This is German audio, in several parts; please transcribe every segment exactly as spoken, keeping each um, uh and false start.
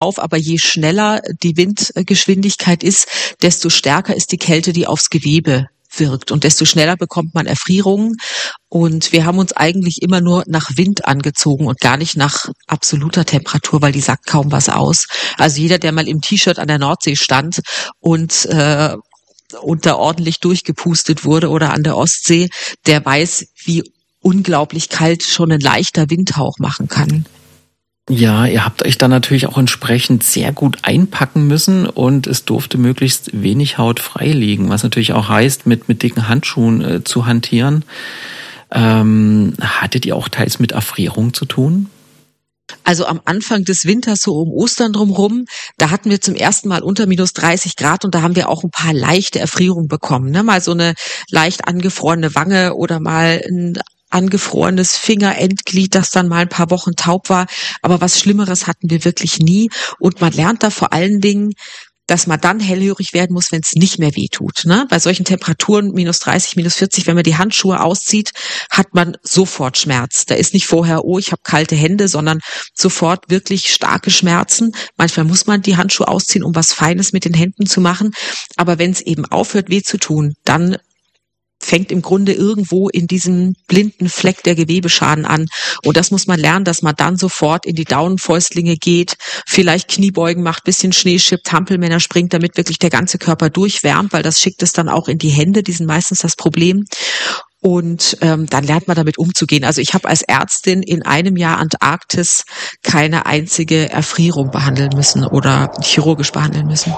auf, aber je schneller die Windgeschwindigkeit ist, desto stärker ist die Kälte, die aufs Gewebe wirkt und desto schneller bekommt man Erfrierungen. Und wir haben uns eigentlich immer nur nach Wind angezogen und gar nicht nach absoluter Temperatur, weil die sagt kaum was aus. Also jeder, der mal im T-Shirt an der Nordsee stand und äh, und da ordentlich durchgepustet wurde oder an der Ostsee, der weiß, wie unglaublich kalt schon ein leichter Windhauch machen kann. Ja, ihr habt euch dann natürlich auch entsprechend sehr gut einpacken müssen und es durfte möglichst wenig Haut frei liegen, was natürlich auch heißt, mit mit dicken Handschuhen äh, zu hantieren. Ähm, hattet ihr auch teils mit Erfrierung zu tun? Also am Anfang des Winters, so um Ostern drumherum, da hatten wir zum ersten Mal unter minus dreißig Grad und da haben wir auch ein paar leichte Erfrierungen bekommen, ne? Mal so eine leicht angefrorene Wange oder mal ein angefrorenes Fingerendglied, das dann mal ein paar Wochen taub war. Aber was Schlimmeres hatten wir wirklich nie. Und man lernt da vor allen Dingen, dass man dann hellhörig werden muss, wenn es nicht mehr weh tut. Ne? Bei solchen Temperaturen, minus dreißig, minus vierzig, wenn man die Handschuhe auszieht, hat man sofort Schmerz. Da ist nicht vorher, oh, ich habe kalte Hände, sondern sofort wirklich starke Schmerzen. Manchmal muss man die Handschuhe ausziehen, um was Feines mit den Händen zu machen. Aber wenn es eben aufhört, weh zu tun, dann fängt im Grunde irgendwo in diesem blinden Fleck der Gewebeschaden an. Und das muss man lernen, dass man dann sofort in die Daunenfäustlinge geht, vielleicht Kniebeugen macht, bisschen Schnee schippt, Hampelmänner springt, damit wirklich der ganze Körper durchwärmt, weil das schickt es dann auch in die Hände, die sind meistens das Problem. Und ähm, dann lernt man damit umzugehen. Also ich habe als Ärztin in einem Jahr Antarktis keine einzige Erfrierung behandeln müssen oder chirurgisch behandeln müssen.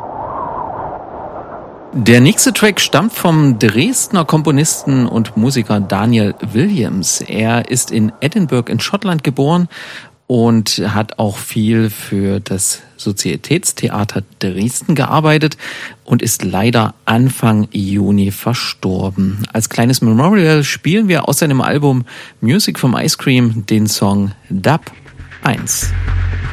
Der nächste Track stammt vom Dresdner Komponisten und Musiker Daniel Williams. Er ist in Edinburgh in Schottland geboren und hat auch viel für das Sozietätstheater Dresden gearbeitet und ist leider Anfang Juni verstorben. Als kleines Memorial spielen wir aus seinem Album Music from Ice Cream den Song Dub eins.